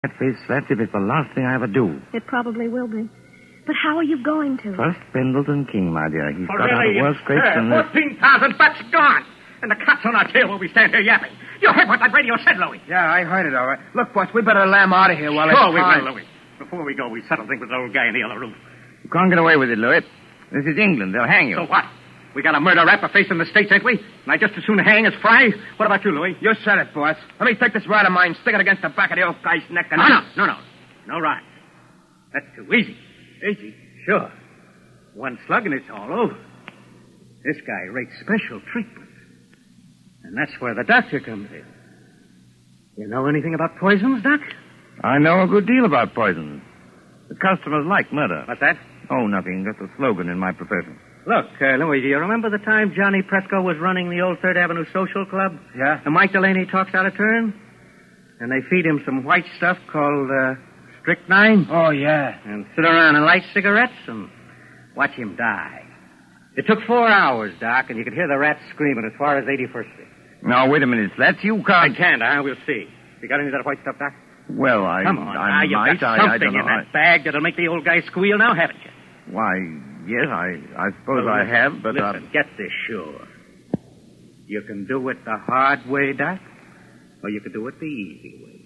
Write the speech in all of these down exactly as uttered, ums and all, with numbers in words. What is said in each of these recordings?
That face, Slats, if it's the last thing I ever do. It probably will be. But how are you going to? First, Pendleton King, my dear. He's Oh, got out really? of worse scrapes Uh, than this. fourteen thousand bucks gone. And the cat's on our tail while we stand here yapping. You heard what that radio said, Louie. Yeah, I heard it, all right. Look, boss, we better lamb out of here while Sure it's we time. will, Louie. Before we go, we settle things with the old guy in the other room. You can't get away with it, Louis. This is England. They'll hang you. So what? We got a murder rap for facing the States, ain't we? And I just as soon hang as fry. What about you, Louie? You said it, boss. Let me take this rod of mine, stick it against the back of the old guy's neck, and... No, no, no, no. No ride. That's too easy. Easy. Sure. One slug and it's all over. This guy rates special treatment. And that's where the doctor comes in. You know anything about poisons, Doc? I know a good deal about poisons. The customers like murder. What's that? Oh, nothing. Just a slogan in my profession. Look, uh, Louis, do you remember the time Johnny Presco was running the old Third Avenue Social Club? Yeah? And Mike Delaney talks out of turn? And they feed him some white stuff called uh, strychnine? Oh, yeah. And sit around and light cigarettes and watch him die. It took four hours, Doc, and you could hear the rats screaming as far as eighty-first Street. Now, wait a minute, Slats. You I can't... can't, huh? We'll see. You got any of that white stuff, Doc? Well, I... Come on, I now, you've might. got I, something I don't know. in that bag that'll make the old guy squeal now, haven't you? Why, yes, I, I suppose Well, I listen, have, but... Listen, Uh... get this sure. You can do it the hard way, Doc, or you can do it the easy way.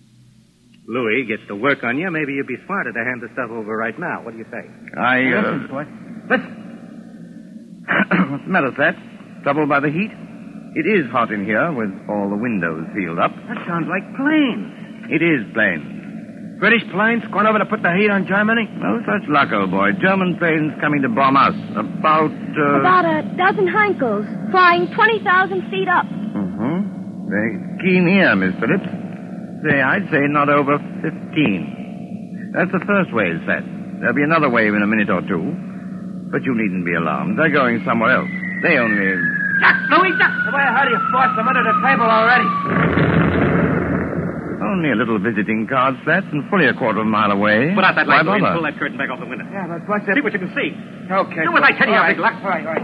Louis gets to work on you. Maybe you'd be smarter to hand the stuff over right now. What do you say? I, uh... Listen, boy. Listen. What's the matter, Slats? Troubled by the heat? It is hot in here with all the windows sealed up. That sounds like planes. It is planes. British planes going over to put the heat on Germany? No such luck, old boy. German planes coming to bomb us. About, uh... About a dozen Heinkels, flying twenty thousand feet up. Mm-hmm. Very keen ear, Miss Phillips. Say, I'd say not over fifteen. That's the first wave, Slats. There'll be another wave in a minute or two. But you needn't be alarmed. They're going somewhere else. They only... Duck, Louis, duck! The way I heard you, boss, I'm under the table already. Only a little visiting card, Slats, and fully a quarter of a mile away. Put out that Why light, Louis, and bother? pull that curtain back off the window. Yeah, but what's it? See what you can see. Okay. Do as I tell you, all Big Luck. All right, all right.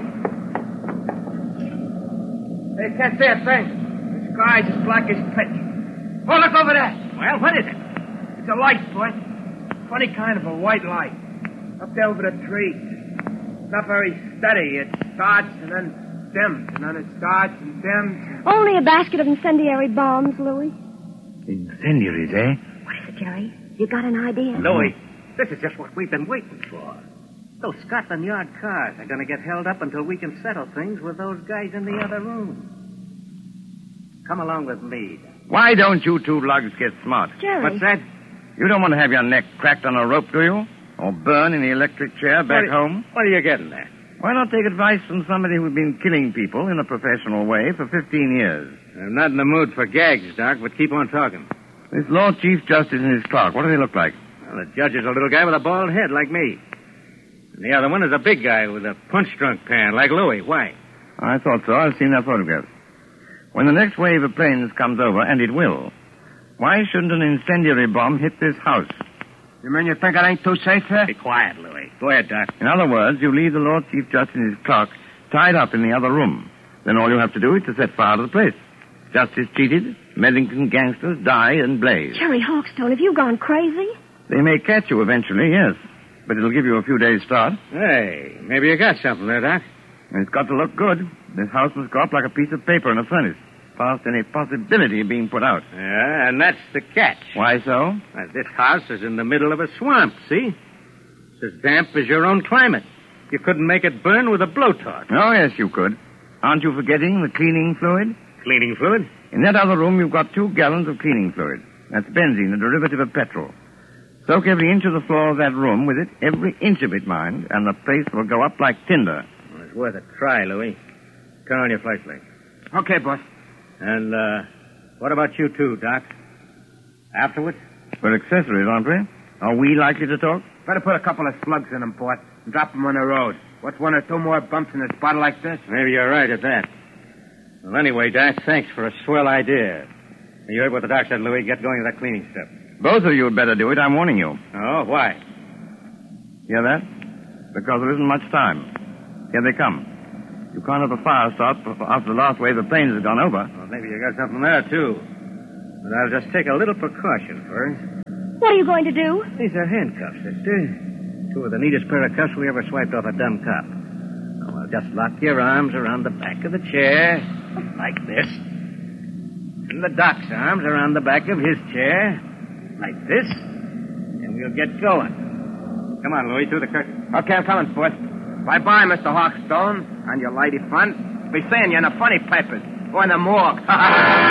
Hey, can't see a thing. The sky's as black as pitch. Oh, look over there. Well, what is it? It's a light, boy. Funny kind of a white light. Up there over the trees. It's not very steady. It starts and then dims, and then it starts and dims. Only a basket of incendiary bombs, Louis. Incendiaries, eh? What is it, Jerry? You got an idea? Louis, this is just what we've been waiting for. Those Scotland Yard cars are going to get held up until we can settle things with those guys in the other room. Come along with me. Why don't you two lugs get smart? Jerry. What's that? You don't want to have your neck cracked on a rope, do you? Or burn in the electric chair back What- home? What are you getting at? Why not take advice from somebody who's been killing people in a professional way for fifteen years? I'm not in the mood for gags, Doc, but keep on talking. This Lord Chief Justice and his clerk, what do they look like? Well, the judge is a little guy with a bald head like me. And the other one is a big guy with a punch-drunk pan like Louis. Why? I thought so. I've seen their photographs. When the next wave of planes comes over, and it will, why shouldn't an incendiary bomb hit this house? You mean you think it ain't too safe here? Be quiet, Louis. Go ahead, Doc. In other words, you leave the Lord Chief Justice and his clerk tied up in the other room. Then all you have to do is to set fire to the place. Justice cheated, Medlington gangsters die and blaze. Jerry Hawkstone, have you gone crazy? They may catch you eventually, yes. But it'll give you a few days' start. Hey, maybe you got something there, Doc. And it's got to look good. This house must go up like a piece of paper in a furnace, past any possibility of being put out. Yeah, and that's the catch. Why so? Now, this house is in the middle of a swamp, see? It's as damp as your own climate. You couldn't make it burn with a blowtorch. Oh, yes, you could. Aren't you forgetting the cleaning fluid? Cleaning fluid? In that other room, you've got two gallons of cleaning fluid. That's benzene, a derivative of petrol. Soak every inch of the floor of that room with it, every inch of it, mind, and the place will go up like tinder. Well, it's worth a try, Louis. Turn on your flashlight. Okay, boss. And, uh, what about you two, Doc? Afterwards? We're accessories, aren't we? Are we likely to talk? Better put a couple of slugs in them, boss, and drop them on the road. What's one or two more bumps in a spot like this? Maybe you're right at that. Well, anyway, Doc, thanks for a swell idea. You heard what the doc said, Louis. Get going with that cleaning stuff. Both of you had better do it, I'm warning you. Oh, why? Hear that? Because there isn't much time. Here they come. You can't have a fire start after the last wave of planes has gone over. Well, maybe you got something there, too. But I'll just take a little precaution first. What are you going to do? These are handcuffs, sister. Two of the neatest pair of cuffs we ever swiped off a dumb cop. Now, I'll just lock your arms around the back of the chair, like this. And the doc's arms around the back of his chair, like this. And we'll get going. Come on, Louis, through the curtain. Okay, I'm coming, Foot. Bye-bye, Mister Hawkstone, and your lady friend. Be seeing you in the funny papers or in the morgue.